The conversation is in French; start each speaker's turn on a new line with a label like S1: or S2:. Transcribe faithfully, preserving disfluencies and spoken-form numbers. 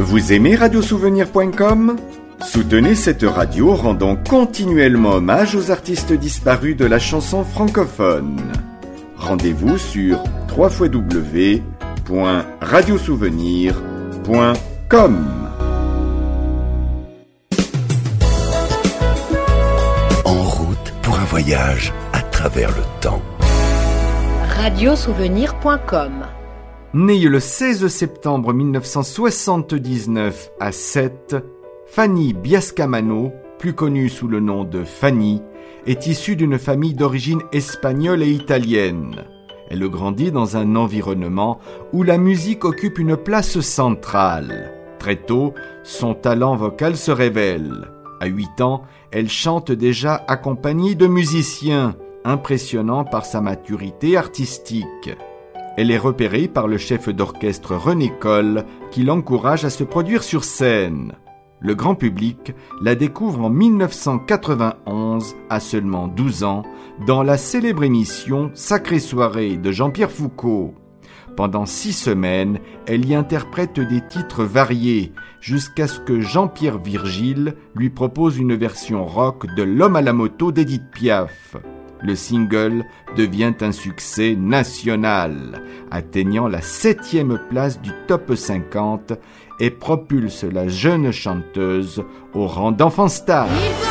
S1: Vous aimez radio souvenir point com ? Soutenez cette radio rendant continuellement hommage aux artistes disparus de la chanson francophone. Rendez-vous sur w w w point radio souvenir point com.
S2: En route pour un voyage à travers le temps.
S3: radio souvenir point com.
S4: Née le seize septembre mille neuf cent soixante-dix-neuf à Sète, Fanny Biascamano, plus connue sous le nom de Fanny, est issue d'une famille d'origine espagnole et italienne. Elle grandit dans un environnement où la musique occupe une place centrale. Très tôt, son talent vocal se révèle. À huit ans, elle chante déjà accompagnée de musiciens, impressionnant par sa maturité artistique. Elle est repérée par le chef d'orchestre René Coll, qui l'encourage à se produire sur scène. Le grand public la découvre en mille neuf cent quatre-vingt-onze, à seulement douze ans, dans la célèbre émission Sacrée soirée de Jean-Pierre Foucault. Pendant six semaines, elle y interprète des titres variés, jusqu'à ce que Jean-Pierre Virgile lui propose une version rock de L'homme à la moto d'Édith Piaf. Le single devient un succès national, atteignant la septième place du top cinquante et propulse la jeune chanteuse au rang d'enfant star.